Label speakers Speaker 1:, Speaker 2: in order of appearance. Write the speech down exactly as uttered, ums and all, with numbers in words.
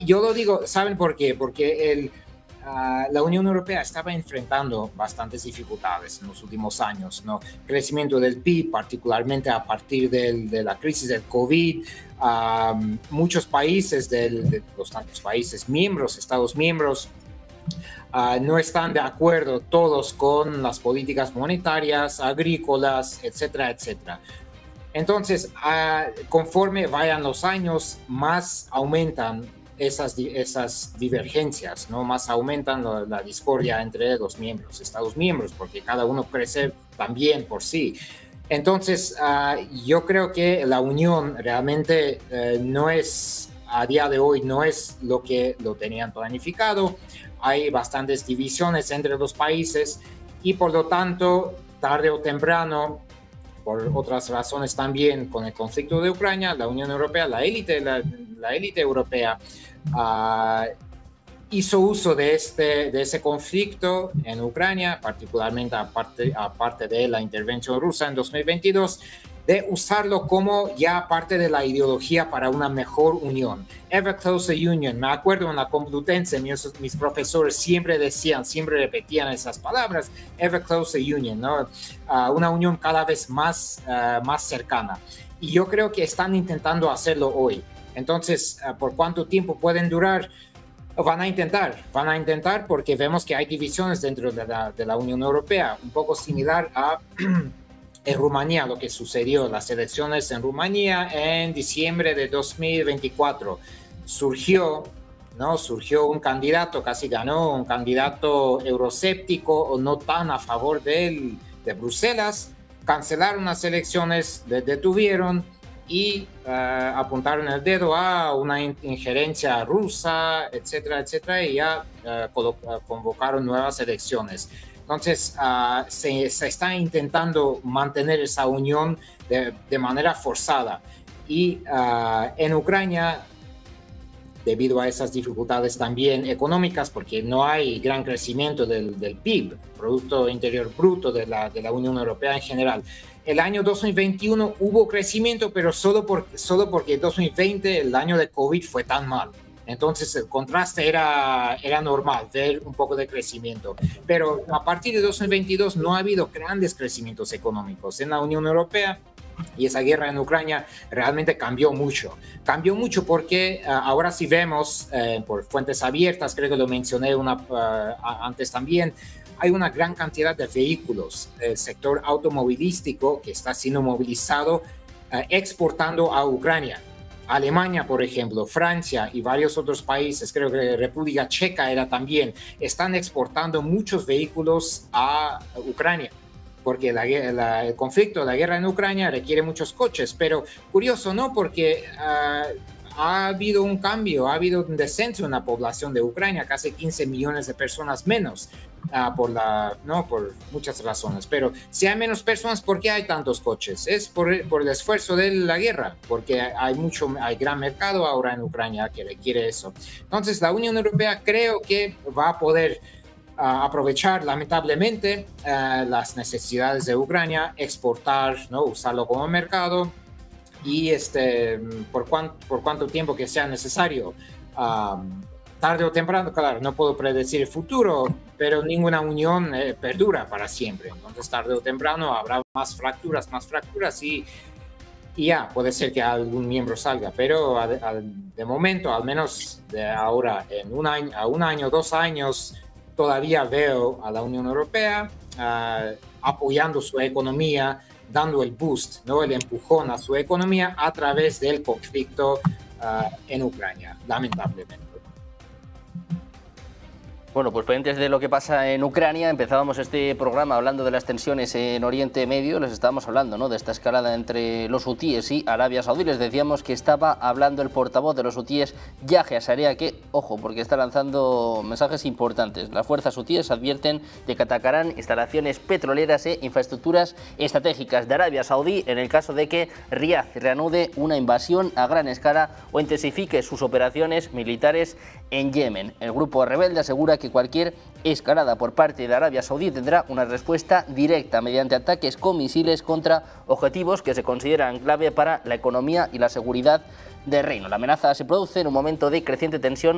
Speaker 1: yo lo digo, ¿saben por qué? Porque el, uh, la Unión Europea estaba enfrentando bastantes dificultades en los últimos años, ¿no? Crecimiento del P I B, particularmente a partir del, de la crisis del COVID. Um, muchos países, del, de los tantos países miembros, Estados miembros, uh, no están de acuerdo todos con las políticas monetarias, agrícolas, etcétera, etcétera. Entonces, uh, conforme vayan los años, más aumentan esas, esas divergencias, ¿no? Más aumentan la, la discordia entre los miembros, Estados miembros, porque cada uno crece también por sí. Entonces, uh, yo creo que la unión realmente uh, no es, a día de hoy, no es lo que lo tenían planificado. Hay bastantes divisiones entre los países y, por lo tanto, tarde o temprano, por otras razones también, con el conflicto de Ucrania, la Unión Europea, la élite, la, la élite europea, uh, hizo uso de, este, de ese conflicto en Ucrania, particularmente aparte, aparte de la intervención rusa en dos mil veintidós, de usarlo como ya parte de la ideología para una mejor unión. Ever Closer Union. Me acuerdo en la Complutense, mis, mis profesores siempre decían, siempre repetían esas palabras, Ever Closer Union, ¿no? Uh, una unión cada vez más, uh, más cercana. Y yo creo que están intentando hacerlo hoy. Entonces, uh, ¿por cuánto tiempo pueden durar? Van a intentar, van a intentar porque vemos que hay divisiones dentro de la, de la Unión Europea, un poco similar a en Rumanía, lo que sucedió, las elecciones en Rumanía en diciembre de dos mil veinticuatro. Surgió, ¿no? Surgió un candidato, casi ganó, un candidato euroscéptico o no tan a favor de, él, de Bruselas, cancelaron las elecciones, le detuvieron y uh, apuntaron el dedo a una injerencia rusa, etcétera, etcétera, y ya uh, convocaron nuevas elecciones. Entonces, uh, se, se está intentando mantener esa unión de, de manera forzada. Y uh, en Ucrania, debido a esas dificultades también económicas, porque no hay gran crecimiento del, del P I B, Producto Interior Bruto de la, de la Unión Europea en general. El año dos mil veintiuno hubo crecimiento, pero solo, por, solo porque dos mil veinte, el año de COVID, fue tan mal. Entonces el contraste era, era normal, ver un poco de crecimiento. Pero a partir de dos mil veintidós no ha habido grandes crecimientos económicos en la Unión Europea. Y esa guerra en Ucrania realmente cambió mucho. Cambió mucho porque uh, ahora sí vemos, uh, por fuentes abiertas, creo que lo mencioné una, uh, antes también, hay una gran cantidad de vehículos, el sector automovilístico que está siendo movilizado, uh, exportando a Ucrania. Alemania, por ejemplo, Francia y varios otros países, creo que República Checa era también, están exportando muchos vehículos a Ucrania. Porque la, la, el conflicto, la guerra en Ucrania requiere muchos coches, pero curioso, ¿no? Porque uh, ha habido un cambio, ha habido un descenso en la población de Ucrania, casi quince millones de personas menos, uh, por, la, ¿no? por muchas razones. Pero si hay menos personas, ¿por qué hay tantos coches? Es por, por el esfuerzo de la guerra, porque hay, mucho, hay gran mercado ahora en Ucrania que requiere eso. Entonces, la Unión Europea creo que va a poder Uh, aprovechar lamentablemente uh, las necesidades de Ucrania, exportar, ¿no? Usarlo como mercado y este, por, cuan, por cuánto tiempo que sea necesario. Um, tarde o temprano, claro, no puedo predecir el futuro, pero ninguna unión eh, perdura para siempre. Entonces tarde o temprano habrá más fracturas, más fracturas y, y ya, puede ser que algún miembro salga, pero a, a, de momento, al menos de ahora, en un año, a un año, dos años, todavía veo a la Unión Europea uh, apoyando su economía, dando el boost, ¿no? El empujón a su economía a través del conflicto uh, en Ucrania, lamentablemente.
Speaker 2: Bueno, pues pendientes de lo que pasa en Ucrania, empezábamos este programa hablando de las tensiones en Oriente Medio, les estábamos hablando, ¿no?, de esta escalada entre los hutíes y Arabia Saudí. Les decíamos que estaba hablando el portavoz de los hutíes, Yahya Sarea, que, ojo, porque está lanzando mensajes importantes. Las fuerzas hutíes advierten de que atacarán instalaciones petroleras e infraestructuras estratégicas de Arabia Saudí en el caso de que Riad reanude una invasión a gran escala o intensifique sus operaciones militares en Yemen. El grupo rebelde asegura que cualquier escalada por parte de Arabia Saudí tendrá una respuesta directa mediante ataques con misiles contra objetivos que se consideran clave para la economía y la seguridad del reino. La amenaza se produce en un momento de creciente tensión